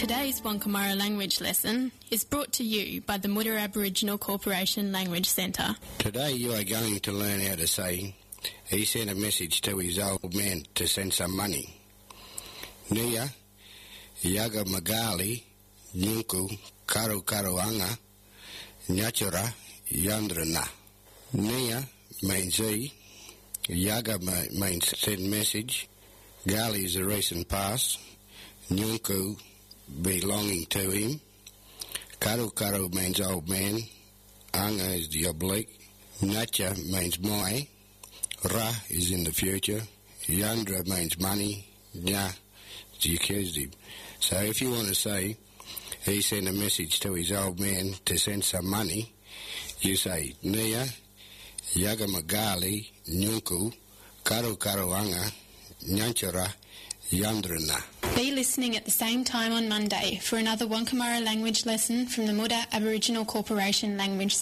Today's Wankamara language lesson is brought to you by the Muda Aboriginal Corporation Language Centre. Today you are going to learn how to say, he sent a message to his old man to send some money. Nia, Yaga Magali, Nyunku, Karu Karuanga, Nyachura, Yandrana. Nia means he, Yaga means send message, Gali is the recent past, Nyunku belonging to him, Karu Karu means old man, Anga is the oblique, Nacha means my, Ra is in the future, Yandra means money, Nya is the accusative. So if you want to say, he sent a message to his old man to send some money, you say, Nia, Yaga Magali, Nyunku, Karu Karuanga, Nyanchara, Yandrana. Be listening at the same time on Monday for another Wankamara language lesson from the Muda Aboriginal Corporation Language Centre.